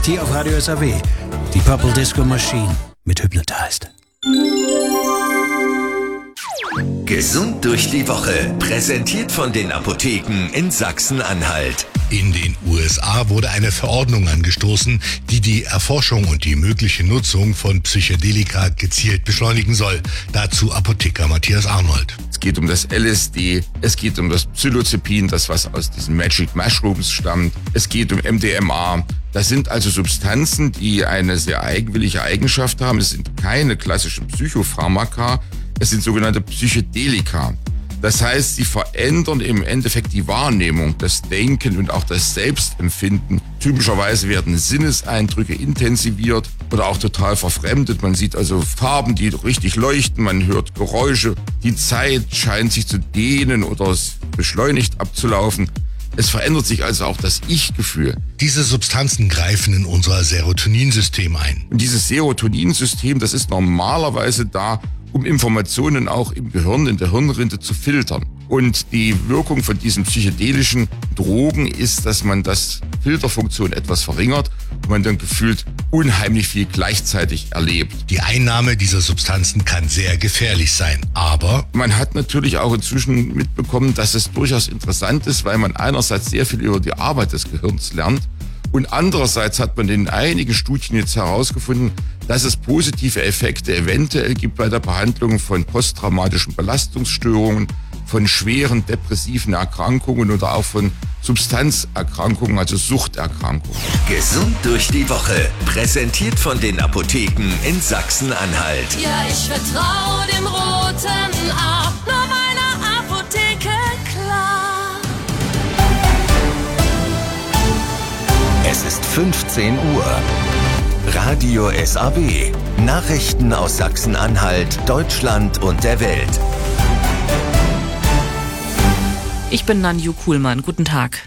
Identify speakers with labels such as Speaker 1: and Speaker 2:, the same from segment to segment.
Speaker 1: hier auf Radio SAW. Die Purple Disco Machine mit Hypnotized.
Speaker 2: Gesund durch die Woche, präsentiert von den Apotheken in Sachsen-Anhalt.
Speaker 3: In den USA wurde eine Verordnung angestoßen, die die Erforschung und die mögliche Nutzung von Psychedelika gezielt beschleunigen soll. Dazu Apotheker Matthias Arnold.
Speaker 4: Es geht um das LSD, es geht um das Psilocybin, das was aus diesen Magic Mushrooms stammt. Es geht um MDMA. Das sind also Substanzen, die eine sehr eigenwillige Eigenschaft haben. Es sind keine klassischen Psychopharmaka, es sind sogenannte Psychedelika. Das heißt, sie verändern im Endeffekt die Wahrnehmung, das Denken und auch das Selbstempfinden. Typischerweise werden Sinneseindrücke intensiviert oder auch total verfremdet. Man sieht also Farben, die richtig leuchten, man hört Geräusche. Die Zeit scheint sich zu dehnen oder beschleunigt abzulaufen. Es verändert sich also auch das Ich-Gefühl.
Speaker 3: Diese Substanzen greifen in unser Serotoninsystem ein.
Speaker 4: Und dieses Serotoninsystem, das ist normalerweise da, um Informationen auch im Gehirn, in der Hirnrinde zu filtern. Und die Wirkung von diesen psychedelischen Drogen ist, dass man das Filterfunktion etwas verringert und man dann gefühlt unheimlich viel gleichzeitig erlebt.
Speaker 3: Die Einnahme dieser Substanzen kann sehr gefährlich sein, aber
Speaker 4: man hat natürlich auch inzwischen mitbekommen, dass es durchaus interessant ist, weil man einerseits sehr viel über die Arbeit des Gehirns lernt und andererseits hat man in einigen Studien jetzt herausgefunden, dass es positive Effekte eventuell gibt bei der Behandlung von posttraumatischen Belastungsstörungen, von schweren depressiven Erkrankungen oder auch von Substanzerkrankungen, also Suchterkrankungen.
Speaker 2: Gesund durch die Woche, präsentiert von den Apotheken in Sachsen-Anhalt.
Speaker 5: Ja, ich vertraue dem roten A, nur meiner Apotheke, klar.
Speaker 2: Es ist 15 Uhr. Radio SAW. Nachrichten aus Sachsen-Anhalt, Deutschland und der Welt.
Speaker 6: Ich bin Nanju Kuhlmann. Guten Tag.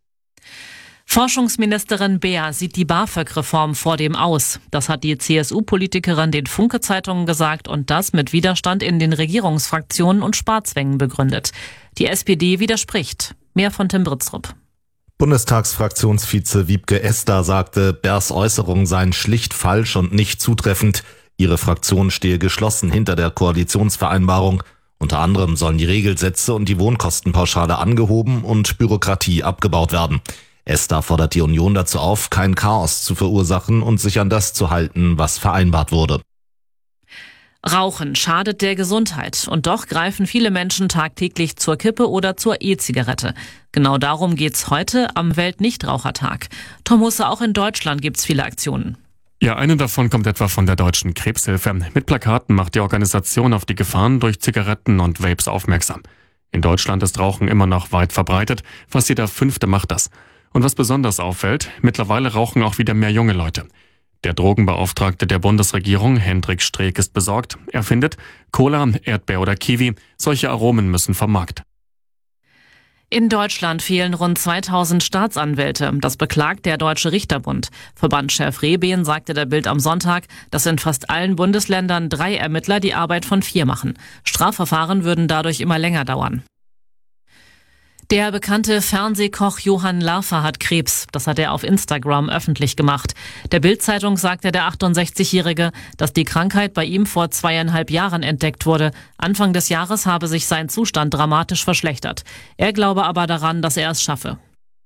Speaker 6: Forschungsministerin Beer sieht die BAföG-Reform vor dem aus. Das hat die CSU-Politikerin den Funke-Zeitungen gesagt und das mit Widerstand in den Regierungsfraktionen und Sparzwängen begründet. Die SPD widerspricht. Mehr von Tim Britztrup.
Speaker 7: Bundestagsfraktionsvize Wiebke Esder sagte, Beers Äußerungen seien schlicht falsch und nicht zutreffend. Ihre Fraktion stehe geschlossen hinter der Koalitionsvereinbarung. Unter anderem sollen die Regelsätze und die Wohnkostenpauschale angehoben und Bürokratie abgebaut werden. Esder fordert die Union dazu auf, kein Chaos zu verursachen und sich an das zu halten, was vereinbart wurde.
Speaker 6: Rauchen schadet der Gesundheit und doch greifen viele Menschen tagtäglich zur Kippe oder zur E-Zigarette. Genau darum geht's heute am Weltnichtrauchertag. Tom Husse, auch in Deutschland gibt's viele Aktionen.
Speaker 8: Ja, eine davon kommt etwa von der Deutschen Krebshilfe. Mit Plakaten macht die Organisation auf die Gefahren durch Zigaretten und Vapes aufmerksam. In Deutschland ist Rauchen immer noch weit verbreitet. Fast jeder Fünfte macht das. Und was besonders auffällt, mittlerweile rauchen auch wieder mehr junge Leute. Der Drogenbeauftragte der Bundesregierung, Hendrik Streeck, ist besorgt. Er findet, Cola, Erdbeer oder Kiwi, solche Aromen müssen vom Markt.
Speaker 6: In Deutschland fehlen rund 2000 Staatsanwälte. Das beklagt der Deutsche Richterbund. Verbandschef Rehbehn sagte der Bild am Sonntag, dass in fast allen Bundesländern 3 Ermittler die Arbeit von 4 machen. Strafverfahren würden dadurch immer länger dauern. Der bekannte Fernsehkoch Johann Lafer hat Krebs. Das hat er auf Instagram öffentlich gemacht. Der Bild-Zeitung sagte der 68-Jährige, dass die Krankheit bei ihm vor 2,5 Jahren entdeckt wurde. Anfang des Jahres habe sich sein Zustand dramatisch verschlechtert. Er glaube aber daran, dass er es schaffe.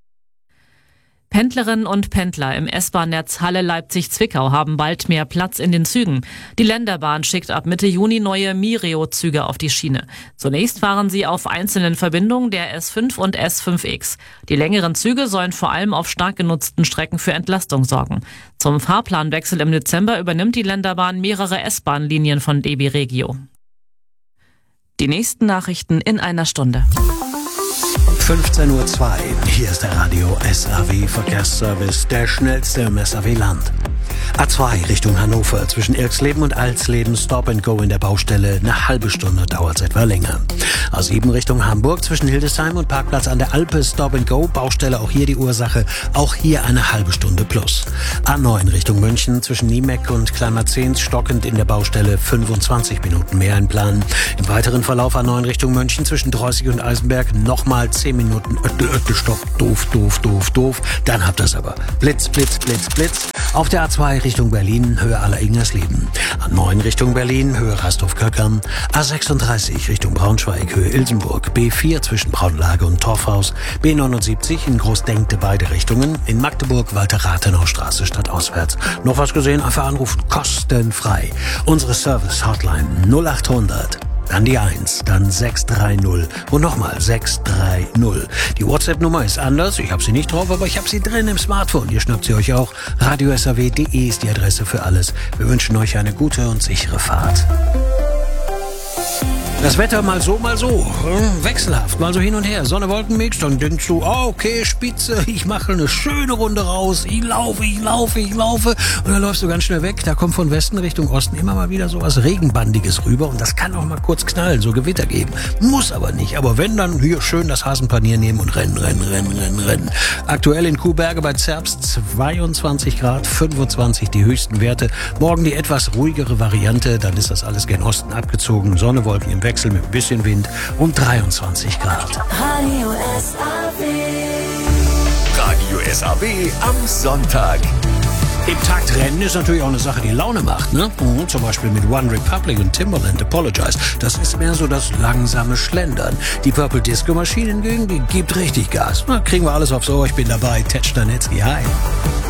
Speaker 6: Pendlerinnen und Pendler im S-Bahn-Netz Halle-Leipzig-Zwickau haben bald mehr Platz in den Zügen. Die Länderbahn schickt ab Mitte Juni neue Mireo-Züge auf die Schiene. Zunächst fahren sie auf einzelnen Verbindungen der S5 und S5X. Die längeren Züge sollen vor allem auf stark genutzten Strecken für Entlastung sorgen. Zum Fahrplanwechsel im Dezember übernimmt die Länderbahn mehrere S-Bahn-Linien von DB Regio. Die nächsten Nachrichten in einer Stunde.
Speaker 1: 15:02 Uhr. Hier ist der Radio SAW Verkehrsservice, der schnellste im SAW-Land. A2 Richtung Hannover, zwischen Irxleben und Alsleben, Stop and Go in der Baustelle. Eine halbe Stunde dauert es etwa länger. A7 Richtung Hamburg, zwischen Hildesheim und Parkplatz an der Alpe, Stop and Go, Baustelle, auch hier die Ursache, auch hier eine halbe Stunde plus. A9 Richtung München, zwischen Niemeck und Kleinmarzens, stockend in der Baustelle, 25 Minuten mehr einplanen. Im weiteren Verlauf A9 Richtung München, zwischen Drossig und Eisenberg, nochmal 10 Minuten Stopp, doof. Dann habt ihr's aber. Blitz, Blitz, Blitz, Blitz. Auf der A2 Richtung Berlin, Höhe Aller-Ingersleben. A9 Richtung Berlin, Höhe Rastow-Köckern. A36 Richtung Braunschweig, Höhe Ilsenburg. B4 zwischen Braunlage und Torfhaus. B79 in Großdenkte beide Richtungen. In Magdeburg Walter-Rathenau-Straße stadtauswärts. Noch was gesehen? Einfach anrufen, kostenfrei. Unsere Service-Hotline 0800. Dann die 1, dann 630 und nochmal 630. Die WhatsApp-Nummer ist anders, ich habe sie nicht drauf, aber ich habe sie drin im Smartphone. Ihr schnappt sie euch auch. radiosaw.de ist die Adresse für alles. Wir wünschen euch eine gute und sichere Fahrt. Das Wetter mal so, wechselhaft, mal so hin und her. Sonne, Wolkenmix, dann denkst du, okay, Spitze, ich mache eine schöne Runde raus, ich laufe. Und dann läufst du ganz schnell weg, da kommt von Westen Richtung Osten immer mal wieder sowas Regenbandiges rüber und das kann auch mal kurz knallen, so Gewitter geben. Muss aber nicht, aber wenn, dann hier schön das Hasenpanier nehmen und rennen. Aktuell in Kuhberge bei Zerbst 22 Grad, 25 die höchsten Werte. Morgen die etwas ruhigere Variante, dann ist das alles gen Osten abgezogen, Sonne, Wolken im Wechsel mit ein bisschen Wind und 23 Grad.
Speaker 5: Radio SAW.
Speaker 2: Radio SAW am Sonntag.
Speaker 1: Im Takt rennen ist natürlich auch eine Sache, die Laune macht, ne? Zum Beispiel mit One Republic und Timbaland Apologize. Das ist mehr so das langsame Schlendern. Die Purple Disco Machine hingegen, die gibt richtig Gas. Na, kriegen wir alles aufs Ohr. Ich bin dabei. Tetsch Danetski, hi.